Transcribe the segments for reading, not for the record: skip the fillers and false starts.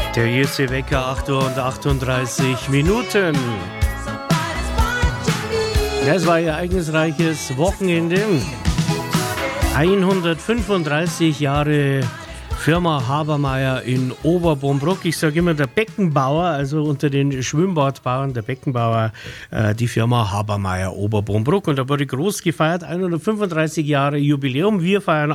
Der JC Wecker, 8 Uhr und 38 Minuten. Das war ein ereignisreiches Wochenende. 135 Jahre Firma Habermayr in Oberbrumbruck. Ich sage immer der Beckenbauer, also unter den Schwimmbadbauern der Beckenbauer, die Firma Habermayr Oberbrumbruck. Und da wurde groß gefeiert, 135 Jahre Jubiläum. Wir feiern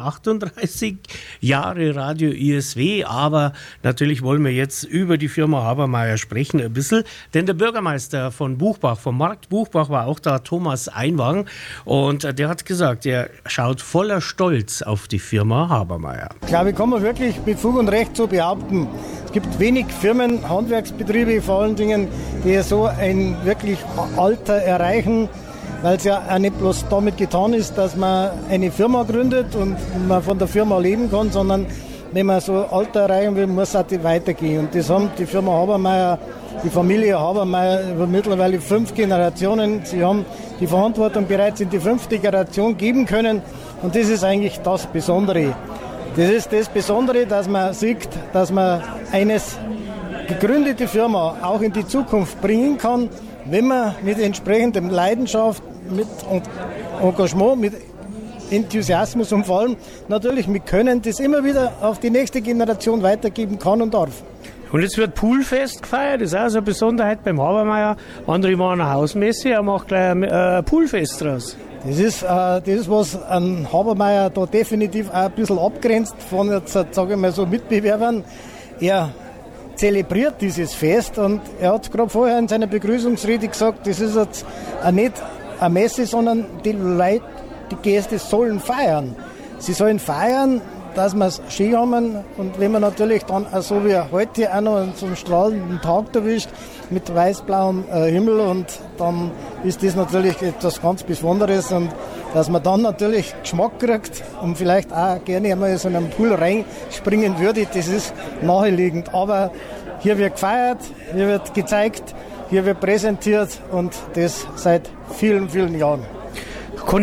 38 Jahre Radio ISW, aber natürlich wollen wir jetzt über die Firma Habermayr sprechen ein bisschen, denn der Bürgermeister von Buchbach, vom Markt Buchbach, war auch da, Thomas Einwagen, und der hat gesagt, er schaut voller Stolz auf die Firma Habermayr. Ich glaube, kann man wirklich mit Fug und Recht so behaupten. Es gibt wenig Firmen, Handwerksbetriebe vor allen Dingen, die so ein wirklich Alter erreichen, weil es ja auch nicht bloß damit getan ist, dass man eine Firma gründet und man von der Firma leben kann, sondern wenn man so Alter erreichen will, muss es auch weitergehen. Und das haben die Firma Habermayr, die Familie Habermayr über mittlerweile 5 Generationen. Sie haben die Verantwortung bereits in die 5. Generation geben können, und das ist eigentlich das Besondere. Das ist das Besondere, dass man sieht, dass man eine gegründete Firma auch in die Zukunft bringen kann, wenn man mit entsprechendem Leidenschaft, mit Engagement, mit Enthusiasmus und vor allem natürlich mit Können das immer wieder auf die nächste Generation weitergeben kann und darf. Und jetzt wird Poolfest gefeiert, das ist auch so eine Besonderheit beim Habermayr. Andere machen eine Hausmesse, er macht gleich ein Poolfest draus. Das ist, was an Habermayr da definitiv auch ein bisschen abgrenzt von jetzt, sage ich mal, so Mitbewerbern. Er zelebriert dieses Fest, und er hat gerade vorher in seiner Begrüßungsrede gesagt, das ist jetzt nicht eine Messe, sondern die Leute, die Gäste sollen feiern. Sie sollen feiern, dass wir es schön haben, und wenn man natürlich dann auch so wie heute auch noch so einen strahlenden Tag erwischt mit weiß-blauem Himmel, und dann ist das natürlich etwas ganz Besonderes, und dass man dann natürlich Geschmack kriegt und vielleicht auch gerne einmal so in einen Pool reinspringen würde, das ist naheliegend. Aber hier wird gefeiert, hier wird gezeigt, hier wird präsentiert, und das seit vielen, vielen Jahren. Kann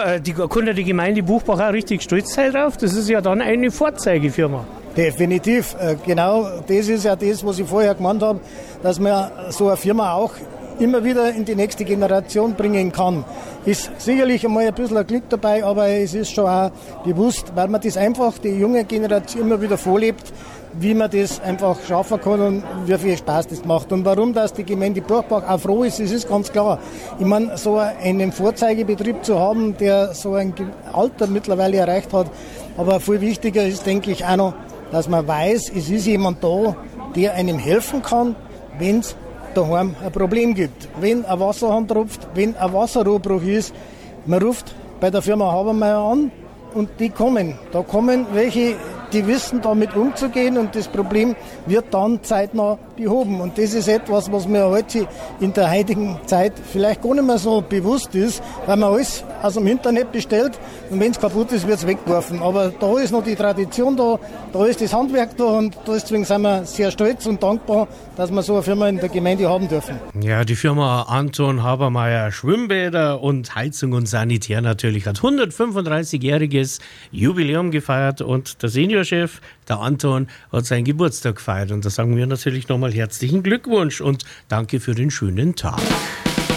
die Gemeinde Buchbach auch richtig stolz sein drauf? Das ist ja dann eine Vorzeigefirma. Definitiv. Genau das ist ja das, was ich vorher gemeint habe, dass man so eine Firma auch immer wieder in die nächste Generation bringen kann. Ist sicherlich einmal ein bisschen ein Glück dabei, aber es ist schon auch bewusst, weil man das einfach die junge Generation immer wieder vorlebt, wie man das einfach schaffen kann und wie viel Spaß das macht. Und warum dass die Gemeinde Buchbach auch froh ist, das ist ganz klar. Ich meine, so einen Vorzeigebetrieb zu haben, der so ein Alter mittlerweile erreicht hat, aber viel wichtiger ist, denke ich, auch noch, dass man weiß, es ist jemand da, der einem helfen kann, wenn es daheim ein Problem gibt. Wenn ein Wasserhahn tropft, wenn ein Wasserrohrbruch ist, man ruft bei der Firma Habermayr an, und die kommen. Da kommen welche, die wissen, damit umzugehen, und das Problem wird dann zeitnah behoben. Und das ist etwas, was mir heute in der heutigen Zeit vielleicht gar nicht mehr so bewusst ist, weil man alles aus dem Internet bestellt, und wenn es kaputt ist, wird es weggeworfen. Aber da ist noch die Tradition da ist das Handwerk da, und deswegen sind wir sehr stolz und dankbar, dass wir so eine Firma in der Gemeinde haben dürfen. Ja, die Firma Anton Habermayr Schwimmbäder und Heizung und Sanitär natürlich hat 135-jähriges Jubiläum gefeiert, und der Seniorchef, der Anton, hat seinen Geburtstag gefeiert, und da sagen wir natürlich nochmal herzlichen Glückwunsch und danke für den schönen Tag.